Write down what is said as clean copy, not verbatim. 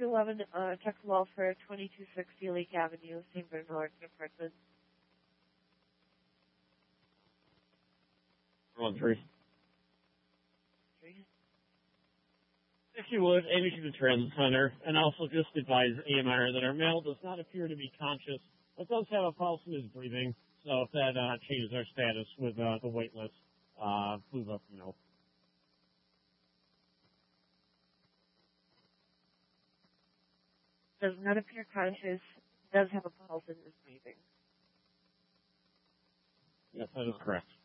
211 Texas Welfare, 2260 Lake Avenue, St. Bernard, Apartment. 13. If you would, aim to the Transit Center, and also just advise AMR that our male does not appear to be conscious, but does have a pulse and is breathing, so if that changes our status with the wait list, please let them know. Does not appear conscious, does have a pulse and is breathing. Yes, that is correct.